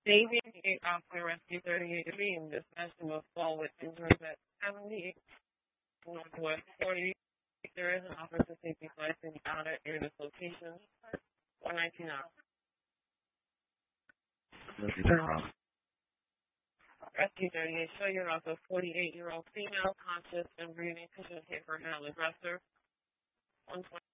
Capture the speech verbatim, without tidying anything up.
Saving eight Officer Rescue thirty-eight being dispatched to move forward with injuries at seventy Northwest forty. There is an officer safety flight in the outer near this location. one nineteen out. Rescue thirty-eight, show you're also forty-eight-year-old female, conscious and breathing, patient hit her head on the dresser. one twenty.